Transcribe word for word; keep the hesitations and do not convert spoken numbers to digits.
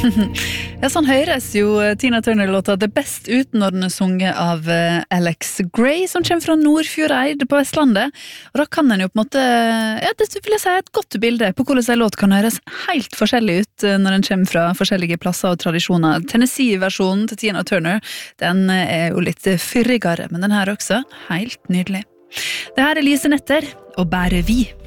Ja, sånn høres jo Tina Turner-låta det best ut når den er sunget av Alex Gray, som kommer fra Nordfjordeid på Vestlandet. Og da kan den jo på en måte, ja, det vil jeg si et godt bilde på hvordan en låt kan høres helt forskjellig ut når den kommer fra forskjellige plasser og tradisjoner. Tennessee-versjonen til Tina Turner, den er jo litt fyrigere, men den her også, helt nydelig. Det her er Lise Netter, og Bære vi.